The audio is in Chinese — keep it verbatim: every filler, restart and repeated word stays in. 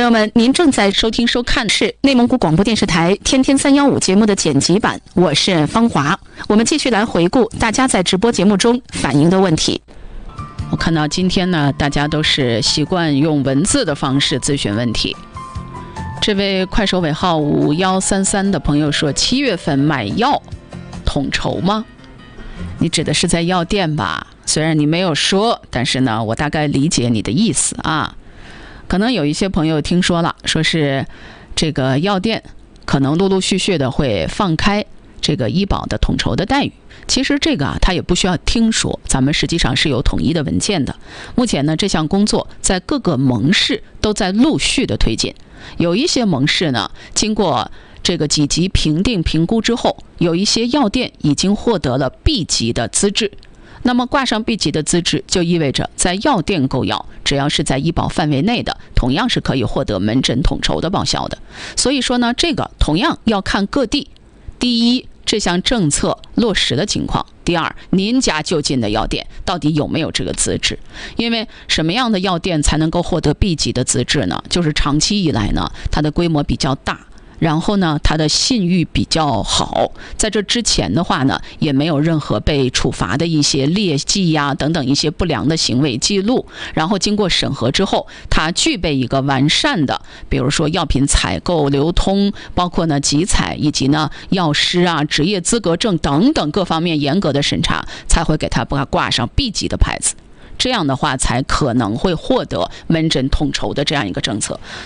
友们，您正在收听收看是内蒙古广播电视台天天三幺五节目的剪辑版，我是方华。我们继续来回顾大家在直播节目中反映的问题。我看到今天呢，大家都是习惯用文字的方式咨询问题。这位快手尾号五幺三三的朋友说，七月份买药统筹吗？你指的是在药店吧？虽然你没有说，但是呢，我大概理解你的意思啊。可能有一些朋友听说了，说是这个药店可能陆陆续续的会放开这个医保的统筹的待遇。其实这个啊，它也不需要听说，咱们实际上是有统一的文件的。目前呢，这项工作在各个盟市都在陆续的推进。有一些盟市呢，经过这个几级评定评估之后，有一些药店已经获得了 B 级的资质。那么挂上 B 级的资质，就意味着在药店购药，只要是在医保范围内的，同样是可以获得门诊统筹的报销的。所以说呢，这个同样要看各地，第一，这项政策落实的情况；第二，您家就近的药店到底有没有这个资质？因为什么样的药店才能够获得 B 级的资质呢？就是长期以来呢，它的规模比较大。然后呢，他的信誉比较好，在这之前的话呢，也没有任何被处罚的一些劣迹呀、啊、等等一些不良的行为记录。然后经过审核之后，它具备一个完善的，比如说药品采购、流通，包括呢集采以及呢药师啊、职业资格证等等各方面严格的审查，才会给它挂上 B 级的牌子。这样的话，才可能会获得门诊统筹的这样一个政策。